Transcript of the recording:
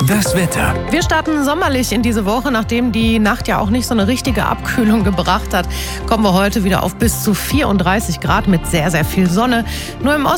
Das Wetter. Wir starten sommerlich in diese Woche, nachdem die Nacht ja auch nicht so eine richtige Abkühlung gebracht hat. Kommen wir heute wieder auf bis zu 34 Grad mit sehr, sehr viel Sonne. Nur im Osten